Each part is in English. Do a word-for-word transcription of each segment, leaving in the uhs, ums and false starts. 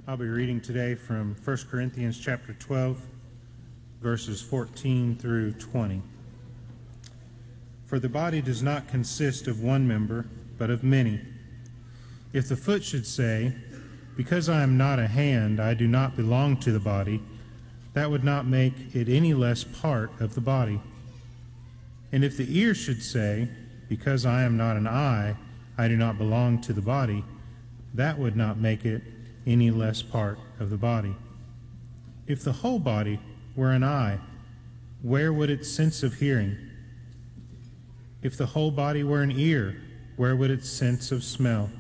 I'll be reading today from First Corinthians chapter twelve, verses fourteen through twenty. For the body does not consist of one member, but of many. If the foot should say, "Because I am not a hand, I do not belong to the body," that would not make it any less part of the body. And if the ear should say, "Because I am not an eye, I do not belong to the body," that would not make it any less part of the body. If the whole body were an eye, where would its sense of hearing? If the whole body were an ear, where would its sense of smell?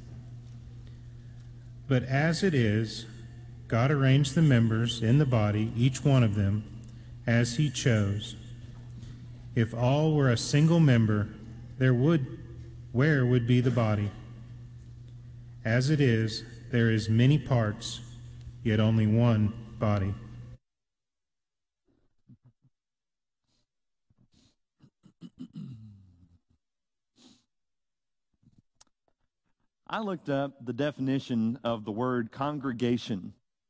But as it is, God arranged the members in the body, each one of them, as he chose. If all were a single member, there would, where would be the body? As it is, there is many parts, yet only one body. I looked up the definition of the word congregation,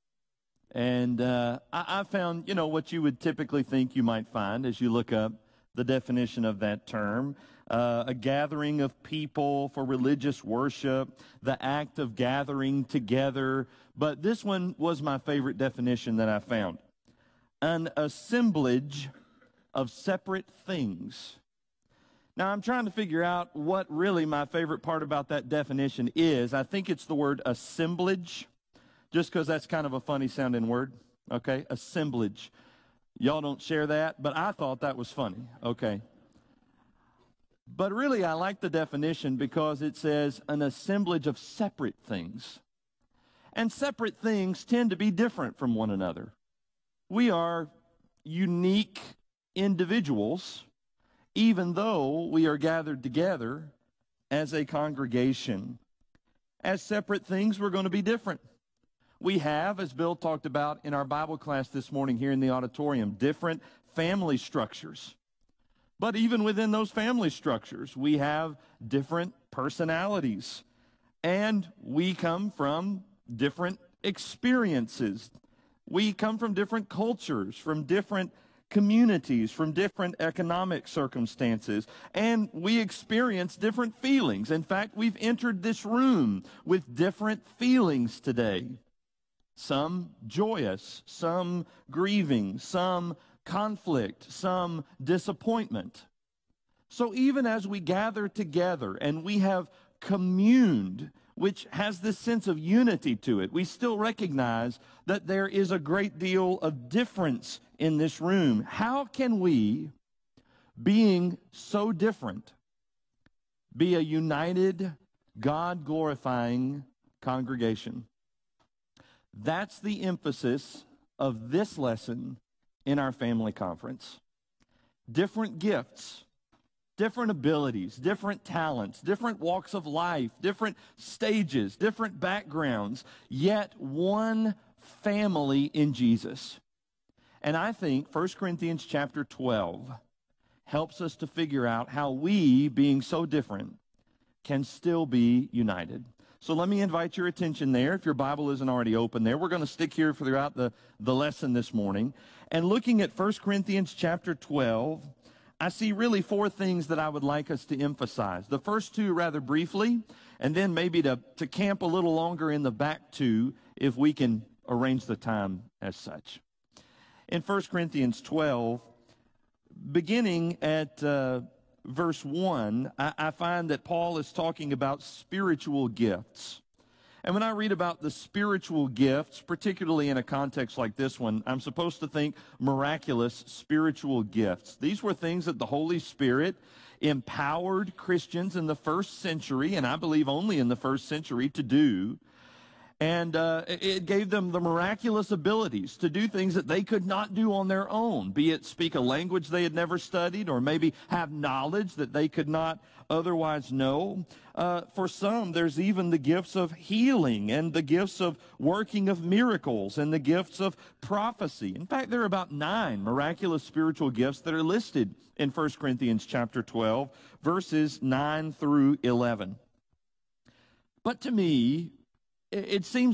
and uh, I, I found, you know, what you would typically think you might find as you look up the definition of that term. Uh, a gathering of people for religious worship, the act of gathering together. But this one was my favorite definition that I found. An assemblage of separate things. Now, I'm trying to figure out what really my favorite part about that definition is. I think it's the word assemblage, just because that's kind of a funny sounding word, okay? Assemblage. Y'all don't share that, but I thought that was funny, okay? But really, I like the definition because it says an assemblage of separate things. And separate things tend to be different from one another. We are unique individuals, even though we are gathered together as a congregation. As separate things, we're going to be different. We have, as Bill talked about in our Bible class this morning here in the auditorium, different family structures. But even within those family structures, we have different personalities. And we come from different experiences. We come from different cultures, from different communities, from different economic circumstances. And we experience different feelings. In fact, we've entered this room with different feelings today. Some joyous, some grieving, some conflict, some disappointment. So even as we gather together and we have communed, which has this sense of unity to it, we still recognize that there is a great deal of difference in this room. How can we, being so different, be a united, God-glorifying congregation? That's the emphasis of this lesson in our family conference. Different gifts, different abilities, different talents, different walks of life, different stages, different backgrounds, yet one family in Jesus. And I think First Corinthians chapter twelve helps us to figure out how we, being so different, can still be united. So let me invite your attention there. If your Bible isn't already open there, we're going to stick here throughout the, the lesson this morning. And looking at First Corinthians chapter twelve, I see really four things that I would like us to emphasize. The first two rather briefly, and then maybe to, to camp a little longer in the back two if we can arrange the time as such. In First Corinthians twelve, beginning at uh, verse one, I, I find that Paul is talking about spiritual gifts. And when I read about the spiritual gifts, particularly in a context like this one, I'm supposed to think miraculous spiritual gifts. These were things that the Holy Spirit empowered Christians in the first century, and I believe only in the first century, to do. And uh, it gave them the miraculous abilities to do things that they could not do on their own, be it speak a language they had never studied or maybe have knowledge that they could not otherwise know. Uh, for some, there's even the gifts of healing and the gifts of working of miracles and the gifts of prophecy. In fact, there are about nine miraculous spiritual gifts that are listed in First Corinthians chapter twelve, verses nine through eleven. But to me, it seems